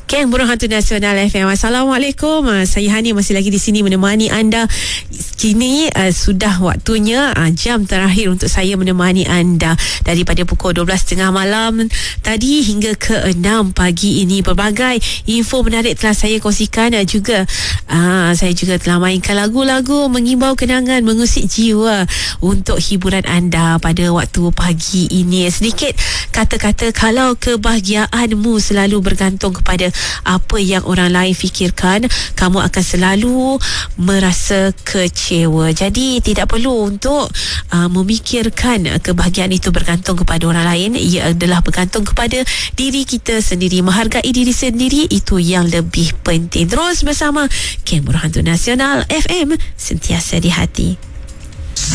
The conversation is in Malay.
Geng Burung Hantu Nasional FM. Assalamualaikum. Saya Hani masih lagi di sini menemani anda. Kini sudah waktunya jam terakhir untuk saya menemani anda daripada pukul 12.30 malam tadi hingga ke 6 pagi ini. Berbagai info menarik telah saya kongsikan juga. Saya juga telah mainkan lagu-lagu mengimbau kenangan, mengusik jiwa untuk hiburan anda pada waktu pagi ini. Sedikit kata-kata, kalau kebahagiaanmu selalu bergantung kepada apa yang orang lain fikirkan, kamu akan selalu merasa kecewa. Jadi tidak perlu untuk memikirkan kebahagiaan itu bergantung kepada orang lain. Ia adalah bergantung kepada diri kita sendiri. Menghargai diri sendiri, itu yang lebih penting. Terus bersama Geng Burung Hantu Nasional FM, sentiasa di hati.